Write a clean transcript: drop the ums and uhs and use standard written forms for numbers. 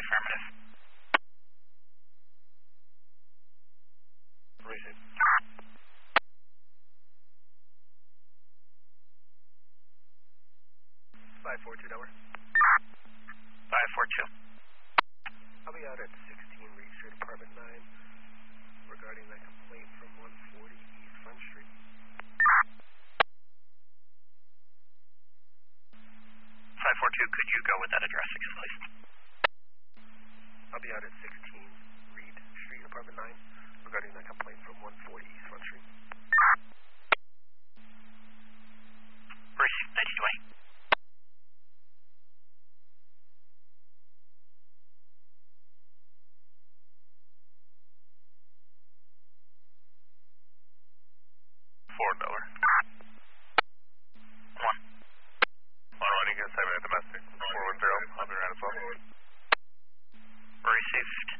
affirmative. Receive. 542 Delaware. 542. I'll be out at 16 Reed Street, Apartment 9, regarding that complaint from 140 East Front Street. 542, could you go with that address again, please? I'll be out at 16 Reed Street, Apartment 9, regarding that complaint from 140 East Front Street. Receive 1920. $4. 101, you guys have a domestic. 410, I'll be around as well. Received.